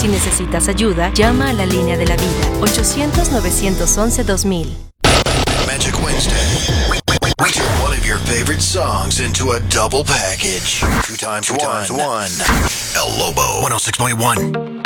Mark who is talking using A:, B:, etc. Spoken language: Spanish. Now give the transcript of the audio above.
A: Si necesitas ayuda, llama a la línea de la vida, 800-911-2000.
B: Magic Wednesday. We turn one of your favorite songs into a double package. Two times one. El Lobo, 106.1.